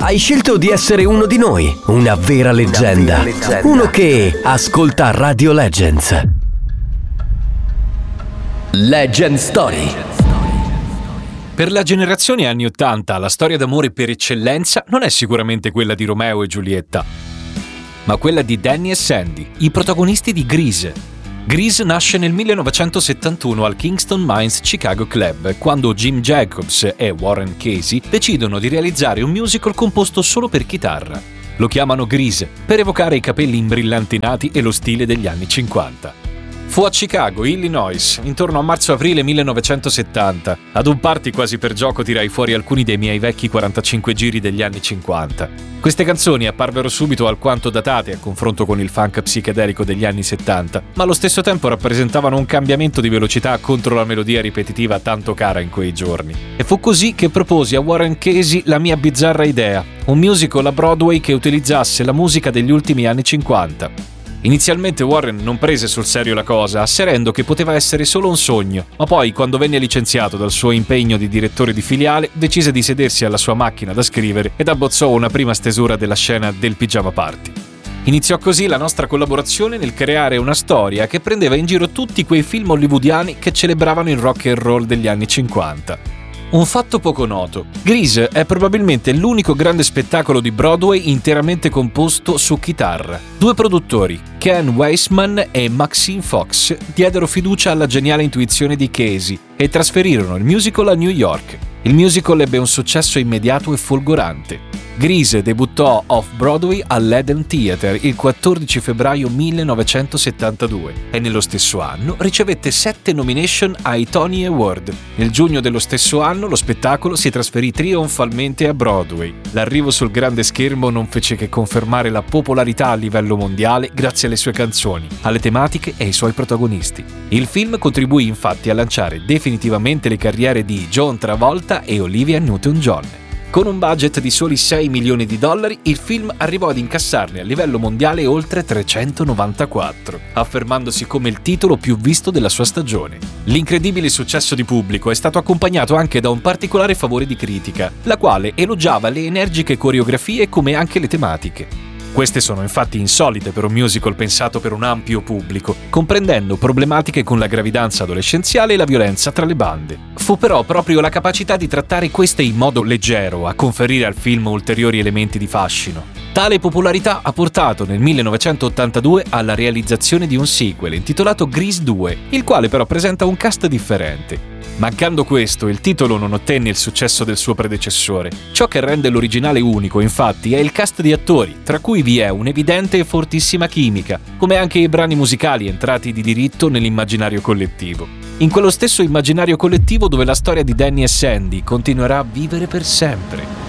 Hai scelto di essere uno di noi, una vera leggenda. Uno che ascolta Radio Legends. Legend Story. Per la generazione anni 80, la storia d'amore per eccellenza non è sicuramente quella di Romeo e Giulietta, ma quella di Danny e Sandy, i protagonisti di Grease. Grease nasce nel 1971 al Kingston Mines Chicago Club, quando Jim Jacobs e Warren Casey decidono di realizzare un musical composto solo per chitarra. Lo chiamano Grease per evocare i capelli imbrillantinati e lo stile degli anni 50. Fu a Chicago, Illinois, intorno a marzo-aprile 1970. Ad un party quasi per gioco tirai fuori alcuni dei miei vecchi 45 giri degli anni 50. Queste canzoni apparvero subito alquanto datate a confronto con il funk psichedelico degli anni 70, ma allo stesso tempo rappresentavano un cambiamento di velocità contro la melodia ripetitiva tanto cara in quei giorni. E fu così che proposi a Warren Casey la mia bizzarra idea, un musical a Broadway che utilizzasse la musica degli ultimi anni 50. Inizialmente Warren non prese sul serio la cosa, asserendo che poteva essere solo un sogno, ma poi, quando venne licenziato dal suo impegno di direttore di filiale, decise di sedersi alla sua macchina da scrivere ed abbozzò una prima stesura della scena del Pigiama Party. Iniziò così la nostra collaborazione nel creare una storia che prendeva in giro tutti quei film hollywoodiani che celebravano il rock and roll degli anni 50. Un fatto poco noto: Grease è probabilmente l'unico grande spettacolo di Broadway interamente composto su chitarra. Due produttori, Ken Weissman e Maxine Fox, diedero fiducia alla geniale intuizione di Casey e trasferirono il musical a New York. Il musical ebbe un successo immediato e folgorante. Grease debuttò off-Broadway all'Eden Theatre il 14 febbraio 1972 e nello stesso anno ricevette 7 nomination ai Tony Award. Nel giugno dello stesso anno lo spettacolo si trasferì trionfalmente a Broadway. L'arrivo sul grande schermo non fece che confermare la popolarità a livello mondiale grazie alle sue canzoni, alle tematiche e ai suoi protagonisti. Il film contribuì infatti a lanciare definitivamente le carriere di John Travolta e Olivia Newton-John. Con un budget di soli $6 milioni, il film arrivò ad incassarne a livello mondiale oltre 394, affermandosi come il titolo più visto della sua stagione. L'incredibile successo di pubblico è stato accompagnato anche da un particolare favore di critica, la quale elogiava le energiche coreografie come anche le tematiche. Queste sono infatti insolite per un musical pensato per un ampio pubblico, comprendendo problematiche con la gravidanza adolescenziale e la violenza tra le bande. Fu però proprio la capacità di trattare queste in modo leggero a conferire al film ulteriori elementi di fascino. Tale popolarità ha portato nel 1982 alla realizzazione di un sequel intitolato Grease 2, il quale però presenta un cast differente. Mancando questo, il titolo non ottenne il successo del suo predecessore. Ciò che rende l'originale unico, infatti, è il cast di attori, tra cui vi è un'evidente e fortissima chimica, come anche i brani musicali entrati di diritto nell'immaginario collettivo. In quello stesso immaginario collettivo dove la storia di Danny e Sandy continuerà a vivere per sempre.